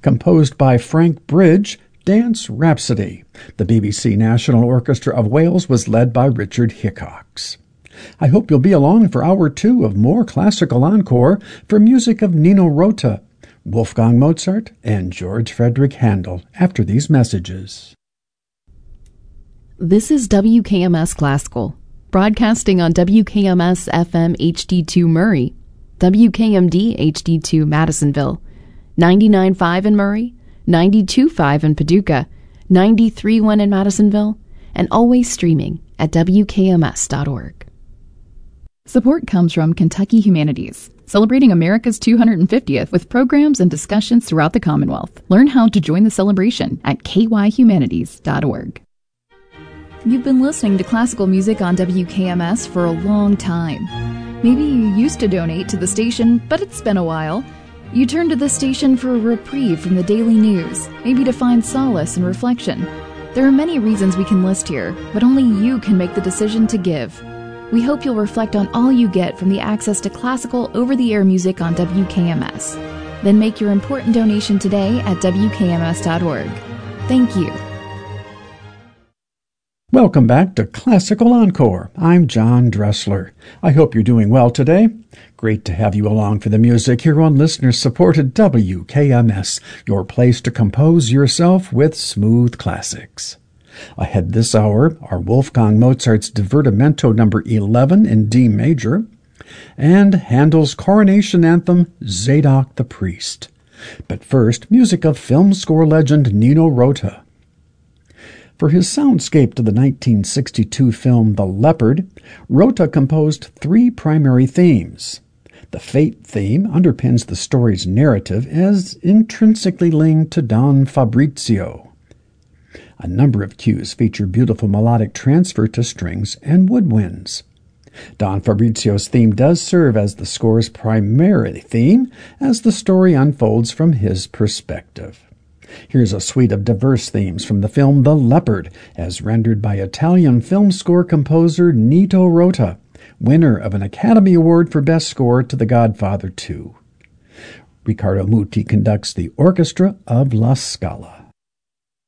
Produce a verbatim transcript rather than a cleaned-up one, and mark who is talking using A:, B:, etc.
A: composed by Frank Bridge, Dance Rhapsody. The B B C National Orchestra of Wales was led by Richard Hickox. I hope you'll be along for hour two of more classical encore for music of Nino Rota, Wolfgang Mozart, and George Frederick Handel after these messages.
B: This is W K M S Classical, broadcasting on W K M S F M H D two Murray, W K M D H D two Madisonville, ninety-nine point five in Murray, ninety-two point five in Paducah, ninety-three point one in Madisonville, and always streaming at W K M S dot org.
C: Support comes from Kentucky Humanities, celebrating America's two hundred fiftieth with programs and discussions throughout the Commonwealth. Learn how to join the celebration at K Y humanities dot org. You've been listening to classical music on W K M S for a long time. Maybe you used to donate to the station, but it's been a while. You turned to the station for a reprieve from the daily news, maybe to find solace and reflection. There are many reasons we can list here, but only you can make the decision to give. We hope you'll reflect on all you get from the access to classical over-the-air music on W K M S. Then make your important donation today at W K M S dot org. Thank you.
A: Welcome back to Classical Encore. I'm John Dressler. I hope you're doing well today. Great to have you along for the music here on listener-supported W K M S, your place to compose yourself with smooth classics. Ahead this hour are Wolfgang Mozart's Divertimento number eleven in D major and Handel's coronation anthem, Zadok the Priest. But first, music of film score legend Nino Rota. For his soundscape to the nineteen sixty-two film The Leopard, Rota composed three primary themes. The Fate theme underpins the story's narrative as intrinsically linked to Don Fabrizio. A number of cues feature beautiful melodic transfer to strings and woodwinds. Don Fabrizio's theme does serve as the score's primary theme as the story unfolds from his perspective. Here's a suite of diverse themes from the film The Leopard, as rendered by Italian film score composer Nino Rota, winner of an Academy Award for Best Score to The Godfather two. Riccardo Muti conducts the Orchestra of La Scala.